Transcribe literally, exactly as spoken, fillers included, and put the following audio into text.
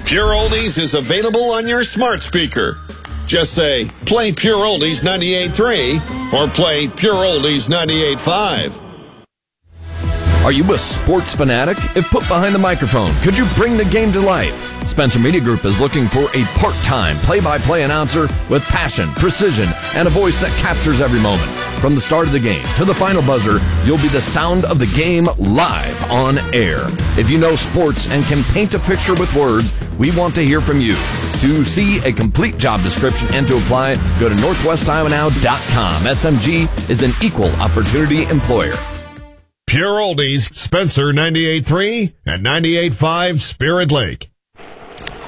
Pure Oldies is available on your smart speaker. Just say, play Pure Oldies ninety-eight point three or play Pure Oldies ninety-eight point five. Are you a sports fanatic? If put behind the microphone, could you bring the game to life? Spencer Media Group is looking for a part-time play-by-play announcer with passion, precision, and a voice that captures every moment. From the start of the game to the final buzzer, you'll be the sound of the game live on air. If you know sports and can paint a picture with words, we want to hear from you. To see a complete job description and to apply, go to northwest iowa now dot com. S M G is an equal opportunity employer. Pure Oldies, Spencer ninety-eight point three and ninety-eight point five Spirit Lake.